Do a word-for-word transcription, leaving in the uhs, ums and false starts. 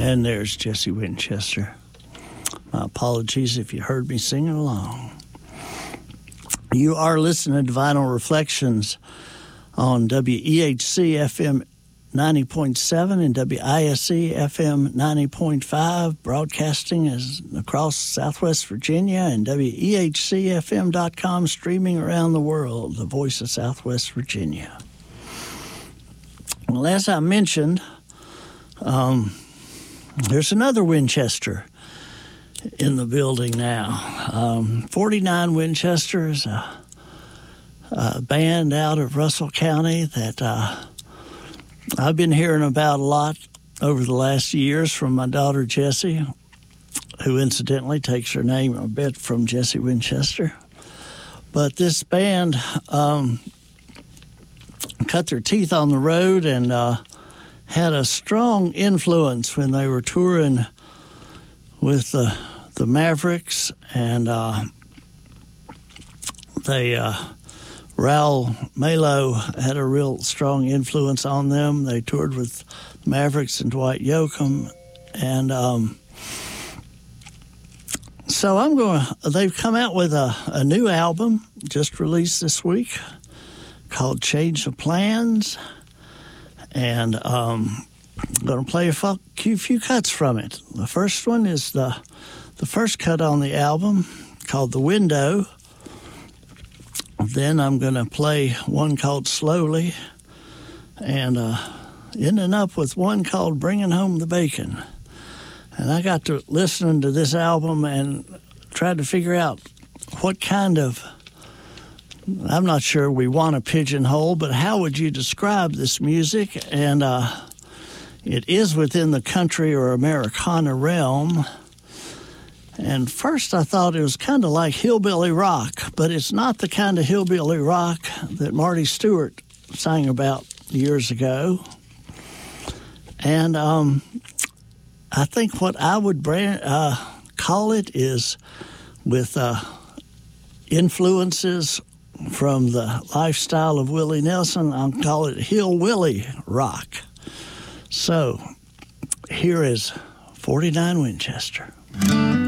And there's Jesse Winchester. My apologies if you heard me singing along. You are listening to Vinyl Reflections on W E H C F M ninety point seven and W I S E F M ninety point five, broadcasting as across Southwest Virginia, and W E H C F M dot com, streaming around the world, the voice of Southwest Virginia. Well, as I mentioned, um, there's another Winchester in the building now. Um, forty-nine Winchester is a, a band out of Russell County that uh, I've been hearing about a lot over the last years from my daughter Jessie, who incidentally takes her name a bit from Jesse Winchester. But this band um, cut their teeth on the road and uh, had a strong influence when they were touring with the the Mavericks, and uh, they uh, Raul Malo had a real strong influence on them. They toured with Mavericks and Dwight Yoakam, and um, so I'm going. They've come out with a, a new album just released this week called "Change of Plans," and um, I'm going to play a few, few cuts from it. The first one is the the first cut on the album called "The Window." Then I'm going to play one called "Slowly," and uh, ending up with one called "Bringing Home the Bacon." And I got to listening to this album and tried to figure out what kind of, I'm not sure we want a pigeonhole, but how would you describe this music? And uh, it is within the country or Americana realm. And first I thought it was kind of like hillbilly rock, but it's not the kind of hillbilly rock that Marty Stewart sang about years ago. And um, I think what I would brand, uh, call it is with uh, influences from the lifestyle of Willie Nelson, I'll call it hillbilly rock. So here is forty-nine Winchester.